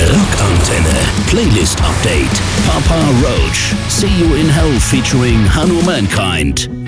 Rockantenne. Playlist Update. Papa Roach. See You in Hell featuring Hanno Mankind.